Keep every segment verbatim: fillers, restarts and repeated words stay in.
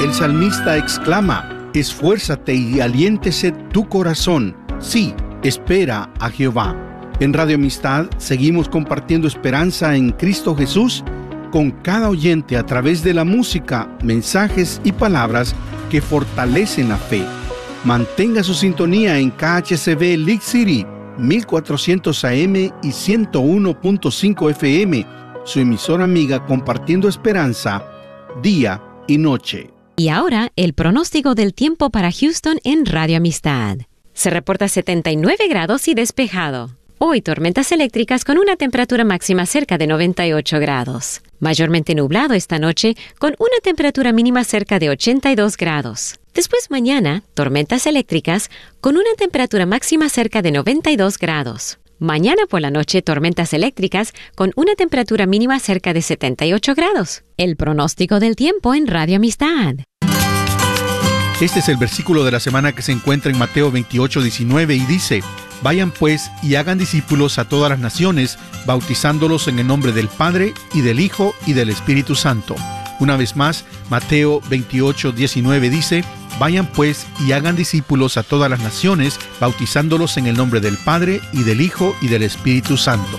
el salmista exclama: esfuérzate y aliéntese tu corazón. Sí, espera a Jehová. En Radio Amistad seguimos compartiendo esperanza en Cristo Jesús con cada oyente a través de la música, mensajes y palabras que fortalecen la fe. Mantenga su sintonía en K H C B League City, mil cuatrocientos A M y ciento uno punto cinco F M, su emisora amiga compartiendo esperanza día y noche. Y ahora, el pronóstico del tiempo para Houston en Radio Amistad. Se reporta setenta y nueve grados y despejado. Hoy, tormentas eléctricas con una temperatura máxima cerca de noventa y ocho grados. Mayormente nublado esta noche con una temperatura mínima cerca de ochenta y dos grados. Después mañana, tormentas eléctricas con una temperatura máxima cerca de noventa y dos grados. Mañana por la noche, tormentas eléctricas con una temperatura mínima cerca de setenta y ocho grados. El pronóstico del tiempo en Radio Amistad. Este es el versículo de la semana que se encuentra en Mateo veintiocho, diecinueve y dice: vayan pues y hagan discípulos a todas las naciones, bautizándolos en el nombre del Padre y del Hijo y del Espíritu Santo. Una vez más, Mateo veintiocho, diecinueve dice: vayan pues y hagan discípulos a todas las naciones, bautizándolos en el nombre del Padre y del Hijo y del Espíritu Santo.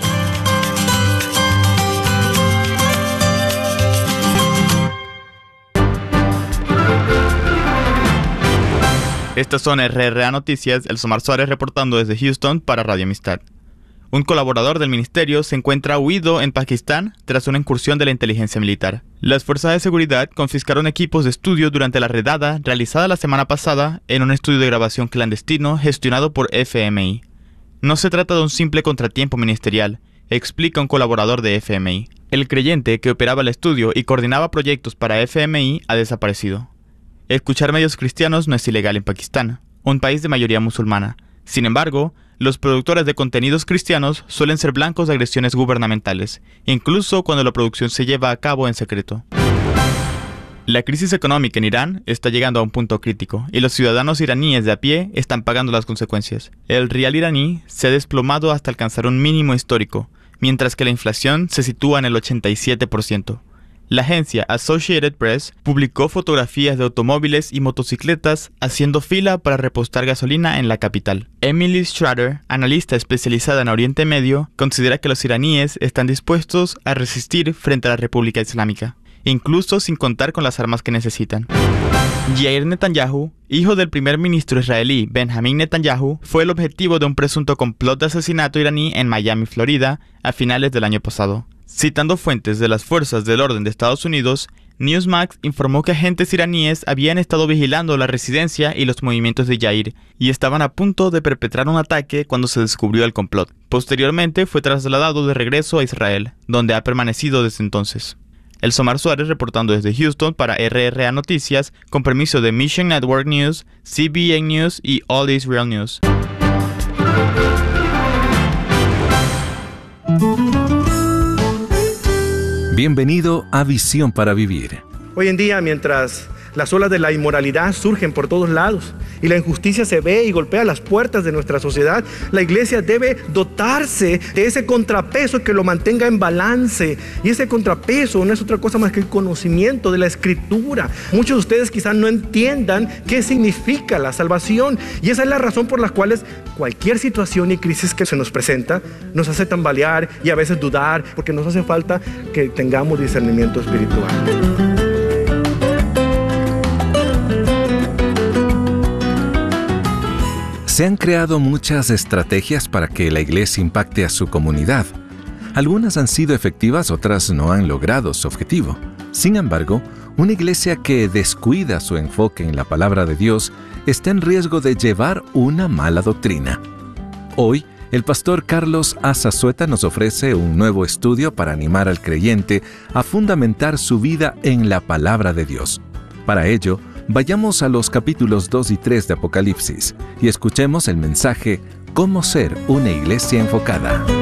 Estas son R R A Noticias, el Somar Suárez reportando desde Houston para Radio Amistad. Un colaborador del ministerio se encuentra huido en Pakistán tras una incursión de la inteligencia militar. Las fuerzas de seguridad confiscaron equipos de estudio durante la redada realizada la semana pasada en un estudio de grabación clandestino gestionado por F M I. No se trata de un simple contratiempo ministerial, explica un colaborador de F M I. El creyente que operaba el estudio y coordinaba proyectos para F M I ha desaparecido. Escuchar medios cristianos no es ilegal en Pakistán, un país de mayoría musulmana. Sin embargo, los productores de contenidos cristianos suelen ser blancos de agresiones gubernamentales, incluso cuando la producción se lleva a cabo en secreto. La crisis económica en Irán está llegando a un punto crítico y los ciudadanos iraníes de a pie están pagando las consecuencias. El rial iraní se ha desplomado hasta alcanzar un mínimo histórico, mientras que la inflación se sitúa en el ochenta y siete por ciento. La agencia Associated Press publicó fotografías de automóviles y motocicletas haciendo fila para repostar gasolina en la capital. Emily Strader, analista especializada en Oriente Medio, considera que los iraníes están dispuestos a resistir frente a la República Islámica, incluso sin contar con las armas que necesitan. Yair Netanyahu, hijo del primer ministro israelí Benjamin Netanyahu, fue el objetivo de un presunto complot de asesinato iraní en Miami, Florida, a finales del año pasado. Citando fuentes de las fuerzas del orden de Estados Unidos, Newsmax informó que agentes iraníes habían estado vigilando la residencia y los movimientos de Yair y estaban a punto de perpetrar un ataque cuando se descubrió el complot. Posteriormente fue trasladado de regreso a Israel, donde ha permanecido desde entonces. El Somar Suárez reportando desde Houston para R R A Noticias con permiso de Mission Network News, C B N News y All Israel News. Bienvenido a Visión para Vivir. Hoy en día, mientras las olas de la inmoralidad surgen por todos lados y la injusticia se ve y golpea las puertas de nuestra sociedad, la iglesia debe dotarse de ese contrapeso que lo mantenga en balance. Y ese contrapeso no es otra cosa más que el conocimiento de la Escritura. Muchos de ustedes quizás no entiendan qué significa la salvación, y esa es la razón por la cual cualquier situación y crisis que se nos presenta nos hace tambalear y a veces dudar, porque nos hace falta que tengamos discernimiento espiritual. Se han creado muchas estrategias para que la iglesia impacte a su comunidad. Algunas han sido efectivas, otras no han logrado su objetivo. Sin embargo, una iglesia que descuida su enfoque en la palabra de Dios está en riesgo de llevar una mala doctrina. Hoy, el pastor Carlos Azazueta nos ofrece un nuevo estudio para animar al creyente a fundamentar su vida en la palabra de Dios. Para ello, vayamos a los capítulos dos y tres de Apocalipsis y escuchemos el mensaje «Cómo ser una iglesia enfocada».